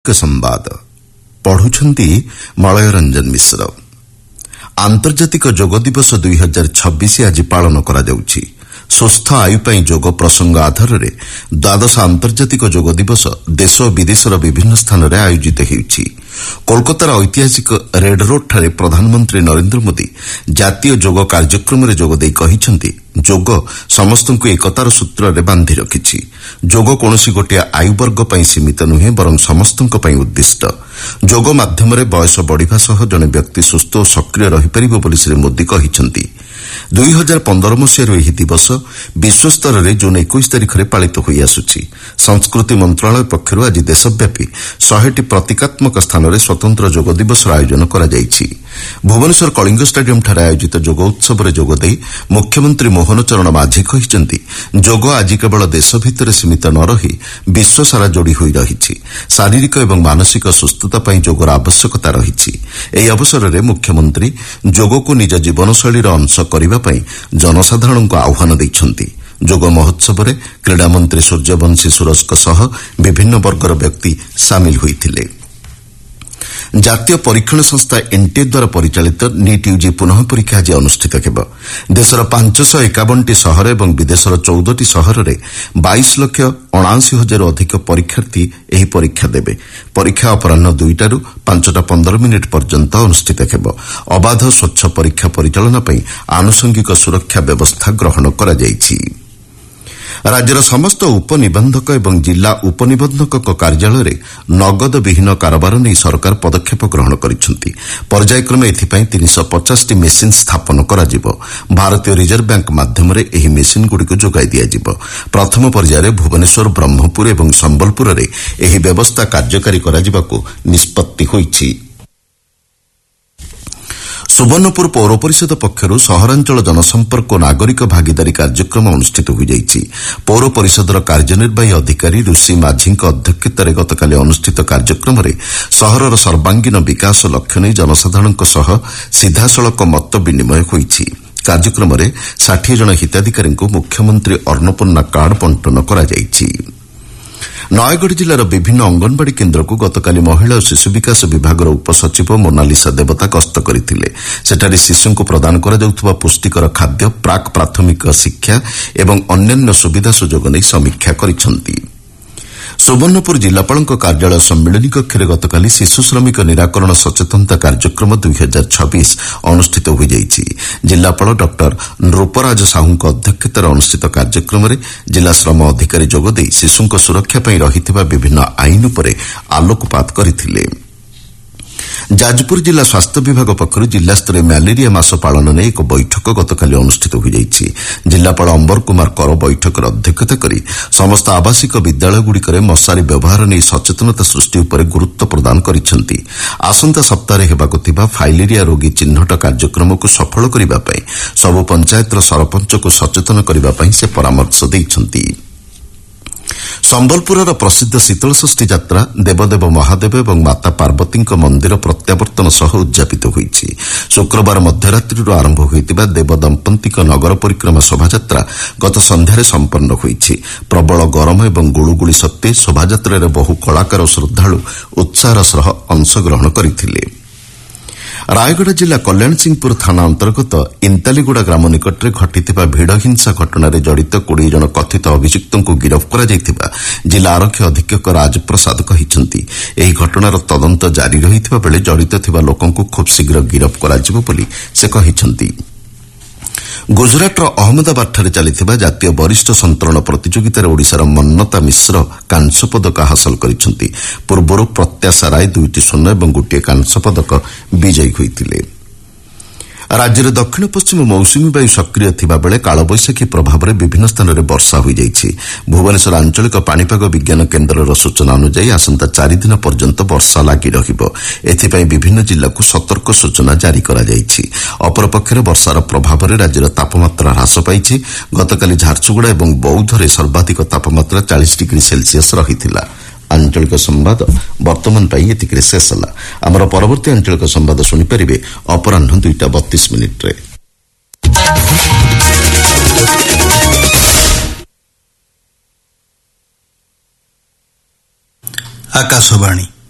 संवाद पढ़ुछंती मलय रंजन मिश्र। आंतर्जातिक जोग दिवस 2026 आज पालन करा जाउछि। सुस्थ आयु पाई जोग प्रसंग आधार में द्वादश आंतर्जातिक जोग दिवस देश और विदेशर विभिन्न स्थान में आयोजित होउछि। कोलकातार ऐतिहासिक रेड रोड ठारे प्रधानमंत्री नरेंद्र मोदी जातीय जोग कार्यक्रम में जोग देई कहिसंती जोग समस्त को एकतार सूत्र में बांधि रखिछि। जोग कौनसी गोटे आयुवर्ग पर सीमित नुहे बरं समस्त उद्दिष्ट। जोग माध्यम बयस बढ़िबा सह जने व्यक्ति सुस्थ और सक्रिय रहि परिबो बोली श्री मोदी कहिसंती। 2015 मसीहार यह दिवस विश्वस्तर में जून 21 तारिख में पालित हो आसुछि। संस्कृति मंत्रालय पक्षर आज देशव्यापी 100टी प्रतीकात्मक स्थान में स्वतंत्र जोग दिवस आयोजन करा जायछि। भुवनेश्वर कलिंग स्टाडियम ठारे आयोजित जोग उत्सव में जोग देई मुख्यमंत्री मोहन चरण माझी कहिसंती जोग आज केवल देश भितर सीमित न रही विश्व सारा जोड़ी होई रहिछि। शारीरिक एवं मानसिक सुस्थता पई जोगर आवश्यकता रहिछि। एही अवसर में मुख्यमंत्री जोग को निज जीवनशैली अंश करने जनसाधारण को आह्वान देइछंती। जोग महोत्सव में क्रीड़ा मंत्री सूर्यवंशी सुरजक सह विभिन्न वर्गर व्यक्ति सामिल होइथिले। जातीय परीक्षण संस्था एनटीए द्वारा परिचालित नीट यूजी पुनः परीक्षा आज अनुष्ठित हेब। देशर 551टी सहर एवं विदेशर 14टी सहर में 22,79,000 अधिक परीक्षार्थी एही परीक्षा देबे। परीक्षा अपराह्न 2टारू 5:15 पर्यंत अनुष्ठित हेब। अबाध स्वच्छ परीक्षा परिचालना पई आनुषंगिक सुरक्षा व्यवस्था ग्रहण करा जायछि। राज्यर समस्त उपनिबंधक एवं जिला उपनिबंधक कार्यालय में नगद विहीन कारोबार नहीं सरकार पदक्षेप ग्रहण करिसेंती। पर्यायक्रमे एथिपाई 350टी मेसिन स्थापन कराजिबो। भारतीय रिजर्व बैंक माध्यम रे एही मेसिन गुड़िक जोगाई दियाजिबो। प्रथम पर्यायर भुवनेश्वर ब्रह्मपुर एवं संबलपुर रे एही व्यवस्था कार्यकारी कराजिबाकू निष्पत्ति होईछि। सुवर्णपुर पौर परिषद पक्षर सहरांचल जनसंपर्क और नागरिक भागीदारी कार्यक्रम अनुष्ठित हो जाइछि। पौर परिषदर कार्यनिर्वाही अधिकारी ऋषि माझी अध्यक्षतार गतकाली अनुष्ठित कार्यक्रम में सहरर सर्वांगीन विकास लक्ष्य नहीं जनसाधारण सीधासलख मत विनिमय होइछि। कार्यक्रम में 60 जन हिताधिकारी मुख्यमंत्री अन्नपूर्णा कार्ड बंटन करा जाइछि। नयगढ़ जिलार विभिन्न अंगनवाड़ी केन्द्र को गतकाली महिला और शिशु विकास विभाग उपसचिव मोनालिसा देवता गस्त करथिले। सेठारे शिशु को प्रदान करा जाउथबा पुष्टिकर खाद्य प्राक प्राथमिक शिक्षा एवं अन्यान्य सुविधा सुजोग नहीं समीक्षा करिसंती। सुवर्णपुर जिलापाल कार्यालय सम्मिलनी कक्ष में गतकाली शिशु श्रमिक निराकरण सचेतनता कार्यक्रम 2026 अनुष्ठित हो जाइछि। जिलापाल डॉक्टर नृपराज साहू अध्यक्षतार अनुष्ठित कार्यक्रम में जिला श्रम अधिकारी जोगदे शिशु सुरक्षा पर रही विभिन्न आईन पर आलोकपात करथिले। जाजपुर जिला स्वास्थ्य विभाग पक्षर जिलास्तरीय म्यालेरिया मास पालन ने एक बैठक गतकाली अनुष्ठित हो जाइछि। जिलापाल अंबर कुमार कर बैठकर अध्यक्षता करी समस्त आवासिक विद्यालयगुड़िकर मशारी व्यवहार नहीं सचेतनता सृष्टि उपर गुरुत्व प्रदान करिसेंती। आसंता सप्ताह हेबाकु थिबा फाइलेरिया रोगी चिन्हट कार्यक्रम को सफल करिबा पई सबु पंचायतर सरपंच को सचेतन करिबा पई से परामर्श दैछंती। संबलपुर प्रसिद्ध शीतलषष्ठी यात्रा देवदेव महादेव एवं माता पार्वती मंदिर प्रत्यावर्तन सह उद्यापित होइछि। शुक्रवार मध्यरात्रि आरंभ होइतिबा देव दंपति नगर परिक्रमा शोभायात्रा गत संध्यारे संपन्न होइछि। प्रबल गरम एवं गुळुगुळी सत्वे शोभायात्रा बहु कलाकार श्रद्धालु उत्साहर सह अंशग्रहण करथिले। रायगढ़ जिला कल्याण सिंहपुर थाना अंतर्गत इंतालीगुड़ा ग्राम निकटरे घटिथिबा भिड़ हिंसा घटना जड़ित 20 जन कथित अभियुक्तों को गिरफ्त करा जायथिबा जिला आरक्षी अधीक्षक राजप्रसाद कहिसंती। एही घटनार तदंत जारी रहिथिबा बेले जड़ित थिबा लोकों को खूब शीघ्र गिरफ्त कराजिबो बोली से कहिसंती। गुजरातर अहमदाबाद चलिथिबा जातीय वरिष्ठ संतरण प्रतियोगितार ओडिशार मन्नता मिश्र कांस्य पदक हासिल करिसेंती। पूर्वरु प्रत्याशा राय 2टी स्वर्ण एवं 1 कांस्य पदक विजयी होइथिले। राज्य में दक्षिण पश्चिम मौसुमी वायु सक्रिय थिबा बेले कालबैशाखी प्रभाव में विभिन्न स्थान में वर्षा हो जाइछि। भुवनेश्वर आंचलिक पाणीपाग विज्ञान केन्द्रर सूचना अनुसार आसंता 4 दिन पर्यंत वर्षा लागि रहिबो। एथिपाई विभिन्न जिला को सतर्क सूचना जारी करा जाइछि। अपरपक्षे वर्षार प्रभाव में राज्यर तापमात्रा ह्रास पाइछि। गतकाली झारसुगुड़ा और बौद्धरे सर्वाधिक तापमात्रा 40 डिग्री सेल्सियस रहिथिला। आंचलिक संवाद वर्तमान एतिके शेष होला। आमर परवर्ती आंचलिक संवाद शुणिपारे अपराह्न 2:32 आकाशवाणी